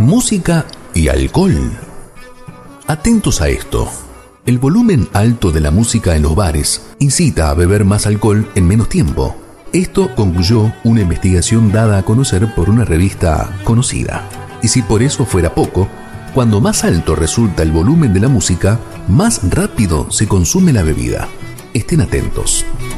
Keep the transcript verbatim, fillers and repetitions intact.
música y alcohol. Atentos a esto. El volumen alto de la música en los bares incita a beber más alcohol en menos tiempo. Esto concluyó una investigación dada a conocer por una revista conocida. Y si por eso fuera poco, cuando más alto resulta el volumen de la música, más rápido se consume la bebida. Estén atentos.